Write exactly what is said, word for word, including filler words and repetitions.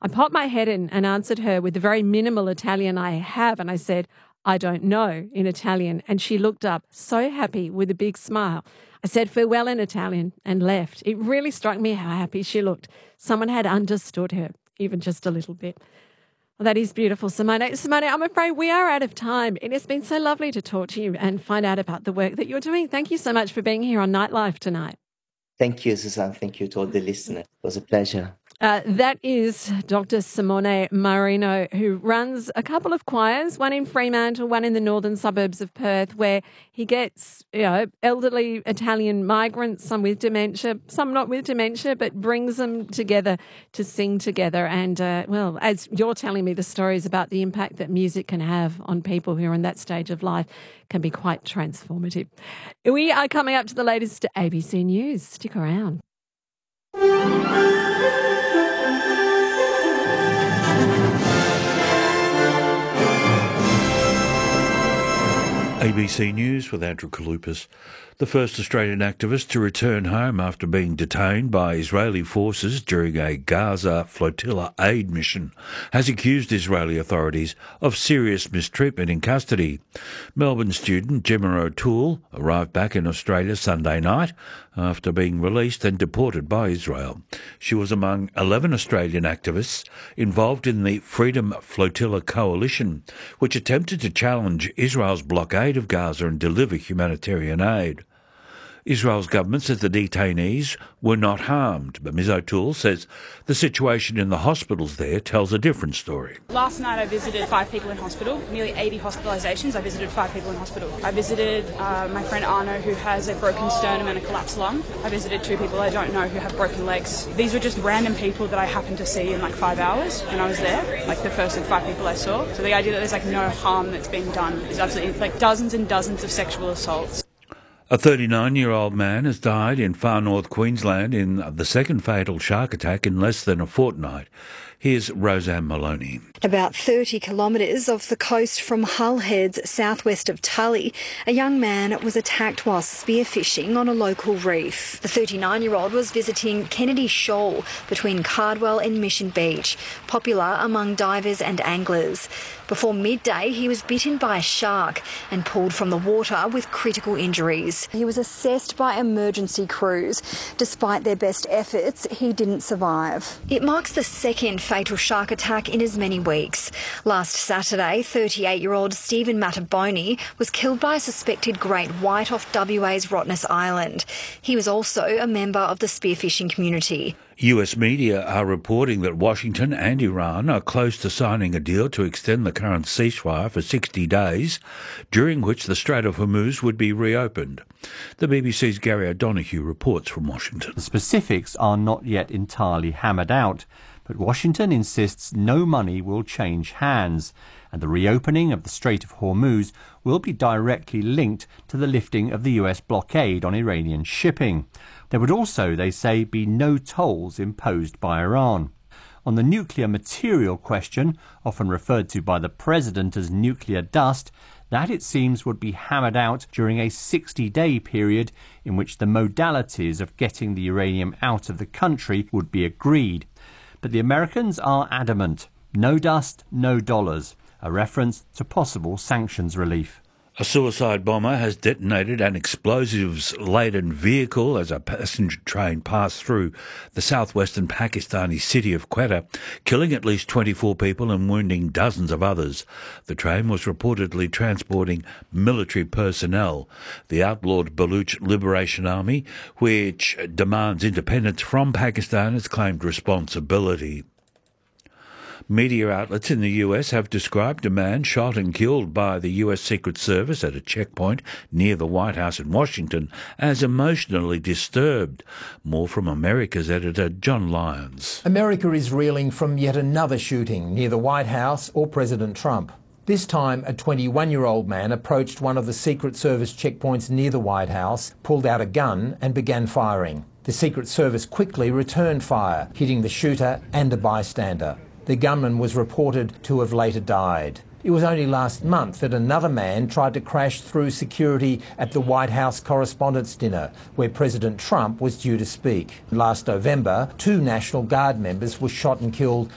I popped my head in and answered her with the very minimal Italian I have, and I said, "I don't know," in Italian, and she looked up, so happy, with a big smile. I said farewell in Italian and left. It really struck me how happy she looked. Someone had understood her, even just a little bit. Well, that is beautiful, Simone. Simone, I'm afraid we are out of time. It has been so lovely to talk to you and find out about the work that you're doing. Thank you so much for being here on Nightlife tonight. Thank you, Suzanne. Thank you to all the listeners. It was a pleasure. Uh, that is Doctor Simone Marino, who runs a couple of choirs, one in Fremantle, one in the northern suburbs of Perth, where he gets, you know, elderly Italian migrants, some with dementia, some not with dementia, but brings them together to sing together. And, uh, well, as you're telling me the stories about the impact that music can have on people who are in that stage of life can be quite transformative. We are coming up to the latest A B C News. Stick around. A B C News with Andrew Kalupas. The first Australian activist to return home after being detained by Israeli forces during a Gaza flotilla aid mission has accused Israeli authorities of serious mistreatment in custody. Melbourne student Gemma O'Toole arrived back in Australia Sunday night after being released and deported by Israel. She was among eleven Australian activists involved in the Freedom Flotilla Coalition, which attempted to challenge Israel's blockade of Gaza and deliver humanitarian aid. Israel's government says the detainees were not harmed, but Miz O'Toole says the situation in the hospitals there tells a different story. Last night I visited five people in hospital, nearly eighty hospitalisations. I visited five people in hospital. I visited uh, my friend Arno, who has a broken sternum and a collapsed lung. I visited two people I don't know who have broken legs. These were just random people that I happened to see in like five hours when I was there, like the first of five people I saw. So the idea that there's like no harm that's being done is absolutely, like, dozens and dozens of sexual assaults. A thirty-nine-year-old man has died in far north Queensland in the second fatal shark attack in less than a fortnight. Here's Roseanne Maloney. About thirty kilometres off the coast from Hull Heads, southwest of Tully, a young man was attacked while spearfishing on a local reef. The thirty-nine-year-old was visiting Kennedy Shoal between Cardwell and Mission Beach, popular among divers and anglers. Before midday, he was bitten by a shark and pulled from the water with critical injuries. He was assessed by emergency crews. Despite their best efforts, he didn't survive. It marks the second fatal shark attack in as many weeks. Last Saturday, thirty-eight-year-old Stephen Mataboni was killed by a suspected great white off W A's Rottnest Island. He was also a member of the spearfishing community. U S media are reporting that Washington and Iran are close to signing a deal to extend the current ceasefire for sixty days, during which the Strait of Hormuz would be reopened. The B B C's Gary O'Donoghue reports from Washington. The specifics are not yet entirely hammered out, but Washington insists no money will change hands, and the reopening of the Strait of Hormuz will be directly linked to the lifting of the U S blockade on Iranian shipping. There would also, they say, be no tolls imposed by Iran. On the nuclear material question, often referred to by the president as nuclear dust, that it seems would be hammered out during a sixty-day period in which the modalities of getting the uranium out of the country would be agreed. But the Americans are adamant. No dust, no dollars. A reference to possible sanctions relief. A suicide bomber has detonated an explosives-laden vehicle as a passenger train passed through the southwestern Pakistani city of Quetta, killing at least twenty-four people and wounding dozens of others. The train was reportedly transporting military personnel. The outlawed Baluch Liberation Army, which demands independence from Pakistan, has claimed responsibility. Media outlets in the U S have described a man shot and killed by the U S Secret Service at a checkpoint near the White House in Washington as emotionally disturbed. More from America's editor, John Lyons. America is reeling from yet another shooting near the White House or President Trump. This time, a twenty-one-year-old man approached one of the Secret Service checkpoints near the White House, pulled out a gun and began firing. The Secret Service quickly returned fire, hitting the shooter and a bystander. The gunman was reported to have later died. It was only last month that another man tried to crash through security at the White House Correspondents' Dinner, where President Trump was due to speak. Last November, two National Guard members were shot and killed